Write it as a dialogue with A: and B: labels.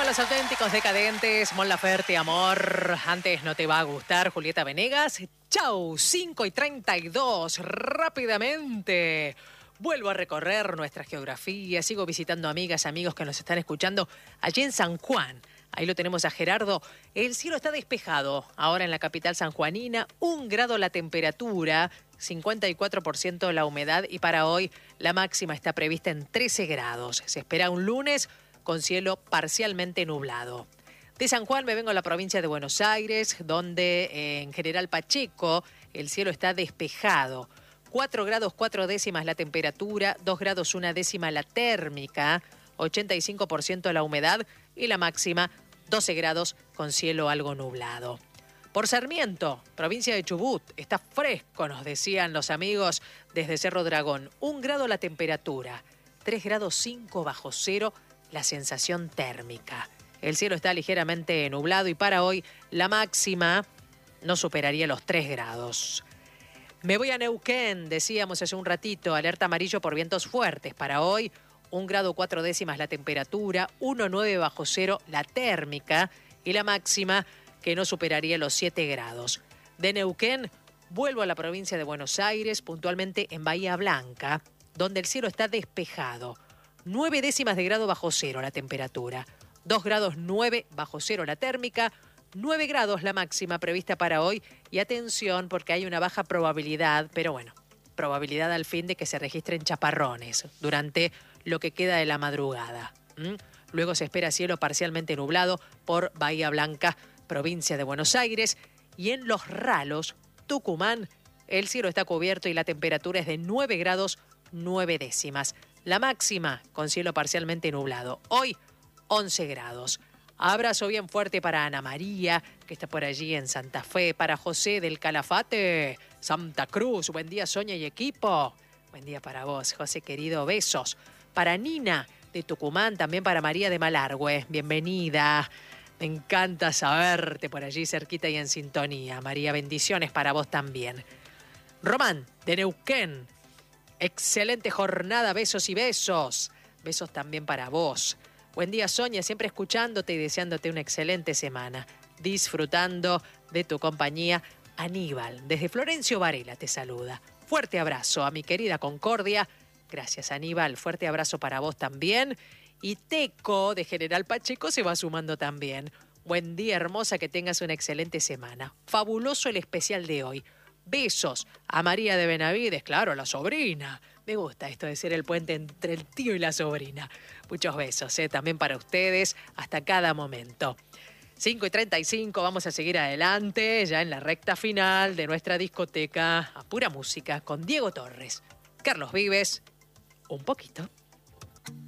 A: los auténticos decadentes, Mon Laferte, amor. Antes no te va a gustar, Julieta Venegas. Chau, 5:32, rápidamente. Vuelvo a recorrer nuestra geografía, sigo visitando amigas, amigos que nos están escuchando allí en San Juan. Ahí lo tenemos a Gerardo. El cielo está despejado ahora en la capital sanjuanina, 1 grado la temperatura, 54% la humedad y para hoy la máxima está prevista en 13 grados. Se espera un lunes con cielo parcialmente nublado. De San Juan me vengo a la provincia de Buenos Aires, donde en General Pacheco el cielo está despejado. 4 grados 4 décimas la temperatura, 2 grados 1 décima la térmica, 85% la humedad y la máxima 12 grados con cielo algo nublado. Por Sarmiento, provincia de Chubut, está fresco, nos decían los amigos desde Cerro Dragón. 1 grado la temperatura, 3 grados 5 bajo cero la sensación térmica. El cielo está ligeramente nublado y para hoy la máxima no superaría los 3 grados. Me voy a Neuquén, decíamos hace un ratito, alerta amarillo por vientos fuertes. Para hoy, 1 grado 4 décimas la temperatura, 1,9 bajo cero la térmica y la máxima que no superaría los 7 grados. De Neuquén vuelvo a la provincia de Buenos Aires, puntualmente en Bahía Blanca, donde el cielo está despejado. 9 décimas de grado bajo cero la temperatura, 2 grados 9 bajo cero la térmica, 9 grados la máxima prevista para hoy y atención porque hay una baja probabilidad, pero bueno, probabilidad al fin de que se registren chaparrones durante lo que queda de la madrugada. Luego se espera cielo parcialmente nublado por Bahía Blanca, provincia de Buenos Aires, y en Los Ralos, Tucumán, el cielo está cubierto y la temperatura es de 9 grados 9 décimas. La máxima con cielo parcialmente nublado. Hoy, 11 grados. Abrazo bien fuerte para Ana María, que está por allí en Santa Fe, para José del Calafate, Santa Cruz. Buen día, Sonia y equipo. Buen día para vos, José querido. Besos. Para Nina de Tucumán, también para María de Malargüe. Bienvenida. Me encanta saberte por allí cerquita y en sintonía. María, bendiciones para vos también. Román de Neuquén. Excelente jornada, besos y besos. Besos también para vos. Buen día, Sonia, siempre escuchándote y deseándote una excelente semana. Disfrutando de tu compañía. Aníbal, desde Florencio Varela te saluda. Fuerte abrazo a mi querida Concordia. Gracias, Aníbal. Fuerte abrazo para vos también. Y Teco, de General Pacheco, se va sumando también. Buen día, hermosa, que tengas una excelente semana. Fabuloso el especial de hoy. Besos a María de Benavides, claro, la sobrina. Me gusta esto de ser el puente entre el tío y la sobrina. Muchos besos, también para ustedes, hasta cada momento. 5:35, vamos a seguir adelante, ya en la recta final de nuestra discoteca a pura música, con Diego Torres, Carlos Vives, un poquito.